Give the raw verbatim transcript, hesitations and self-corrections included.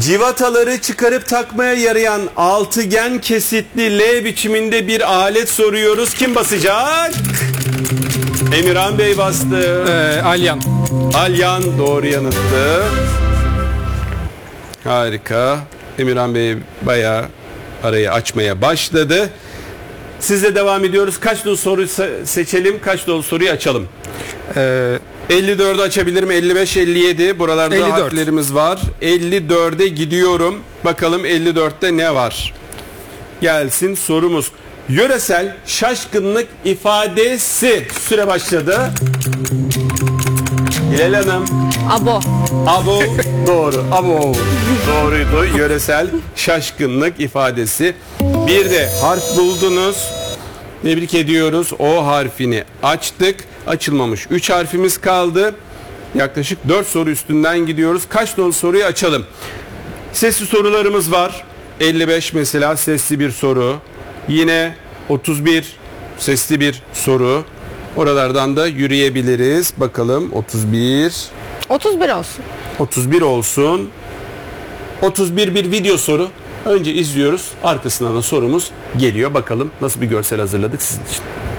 Civataları çıkarıp takmaya yarayan altıgen kesitli L biçiminde bir alet soruyoruz. Kim basacak? Emirhan Bey bastı. Ee, Alyan. Alyan doğru yanıttı. Harika. Emirhan Bey bayağı arayı açmaya başladı. Sizle devam ediyoruz. Kaç dolu soru seçelim, kaç dolu soruyu açalım? Ee, elli dördü açabilirim. elli beş elli yedi buralarda elli dört harflerimiz var. elli dörde gidiyorum. Bakalım elli dörtte ne var? Gelsin sorumuz. Yöresel şaşkınlık ifadesi. Süre başladı. Hilal Hanım. Abo. Abo doğru. Abo doğruydu. Yöresel şaşkınlık ifadesi. Bir de harf buldunuz. Tebrik ediyoruz. O harfini açtık. Açılmamış üç harfimiz kaldı. Yaklaşık dört soru üstünden gidiyoruz. Kaç dolu soruyu açalım? Sesli sorularımız var. elli beş mesela sesli bir soru. Yine otuz bir sesli bir soru. Oralardan da yürüyebiliriz. Bakalım otuz bir. otuz bir olsun. otuz bir olsun. otuz bir bir video soru. Önce izliyoruz. Arkasından da sorumuz geliyor. Bakalım nasıl bir görsel hazırladık sizin için.